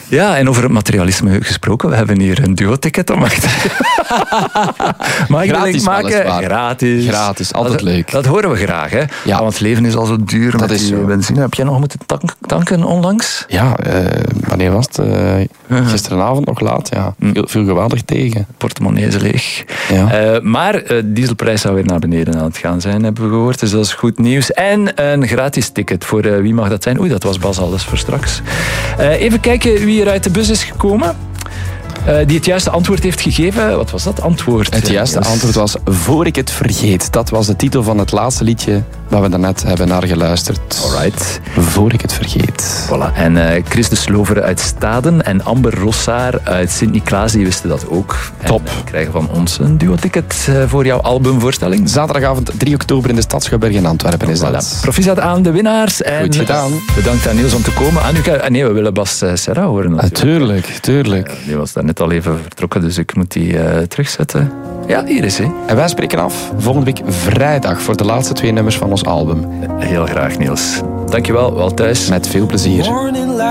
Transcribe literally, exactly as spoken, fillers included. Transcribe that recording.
Ja, en over het materialisme gesproken, we hebben hier een duo-ticket om achter. Mag ik Gratis link maken? weliswaar. Gratis. Gratis, altijd dat, leuk. Dat horen we graag, hè? Ja. Want het leven is al zo duur Dat met is die zo. benzine. Heb jij nog moeten tank- tanken onlangs? Ja, uh, wanneer was het? Uh, gisteravond nog laat, ja. Veel, veel geweldig tegen. Portemonnee is leeg. Ja. Uh, maar de uh, dieselprijs zou weer naar beneden aan het gaan zijn, hebben we gehoord. Dus dat is goed nieuws. En een gratis ticket voor uh, wie mag dat zijn? Oei, dat was Bas alles voor straks. Uh, even kijken wie er uit de bus is gekomen. Uh, die het juiste antwoord heeft gegeven. Wat was dat antwoord? Het juiste Yes. antwoord was Voor ik het vergeet. Dat was de titel van het laatste liedje waar we daarnet hebben naar geluisterd. Alright. Voor ik het vergeet. Voilà. En uh, Chris de Slover uit Staden en Amber Rossaar uit Sint-Niklaas, die wisten dat ook. Top. En uh, krijgen van ons een duo-ticket uh, voor jouw albumvoorstelling. Zaterdagavond drie oktober in de Stadsschouwburg in Antwerpen is dat. Voilà. Proficiat aan de winnaars. En Goed gedaan. Bedankt aan Niels om te komen. Ah, nu kan, ah, nee, we willen Bas uh, Serra horen. Natuurlijk, uh, tuurlijk. Uh, die was daar net al even vertrokken, dus ik moet die uh, terugzetten. Ja, hier is hij. En wij spreken af volgende week vrijdag voor de laatste twee nummers van ons album. Heel graag, Niels. Dankjewel, wel thuis. Met veel plezier.